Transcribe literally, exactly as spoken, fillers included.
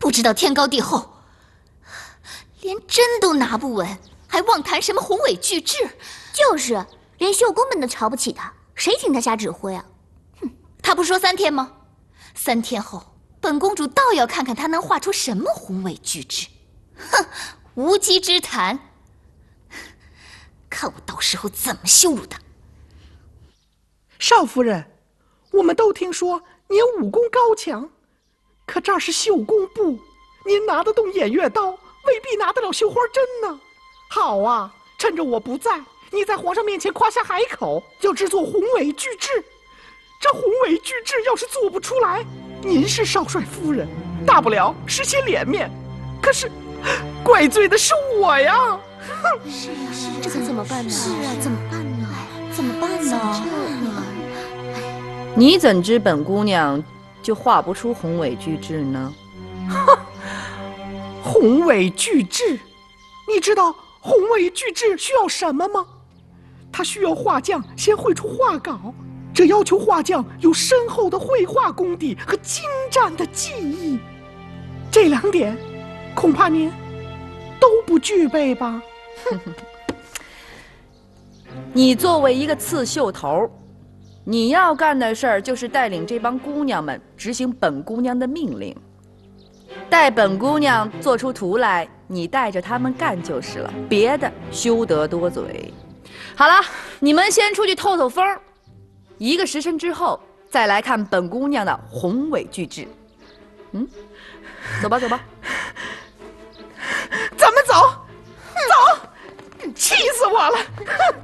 不知道天高地厚，连针都拿不稳，还妄谈什么宏伟巨制？ 就是，连绣工们都瞧不起他，谁听他瞎指挥啊？ 哼，他不说三天吗？三天后，本公主倒要看看他能画出什么宏伟巨制。哼，无稽之谈！看我到时候怎么羞辱他！ 少夫人，我们都听说您武功高强，可这儿是绣工部，您拿得动偃月刀，未必拿得了绣花针呢。好啊，趁着我不在，你在皇上面前夸下海口，要制作宏伟巨制。这宏伟巨制要是做不出来，您是少帅夫人，大不了失些脸面，可是怪罪的是我呀。 是啊，是啊，这可怎么办呢？是啊，怎么办呢？怎么办呢？ 你怎知本姑娘就画不出宏伟巨制呢？ 哼，宏伟巨制，你知道宏伟巨制需要什么吗？它需要画匠先绘出画稿，这要求画匠有深厚的绘画功底和精湛的技艺。这两点，恐怕您都不具备吧？ 你作为一个刺绣头，你要干的事儿就是带领这帮姑娘们执行本姑娘的命令，待本姑娘做出图来，你带着她们干就是了，别的休得多嘴。好了，你们先出去透透风，一个时辰之后再来看本姑娘的宏伟巨制。嗯，走吧，走吧。 咱们走，走，气死我了！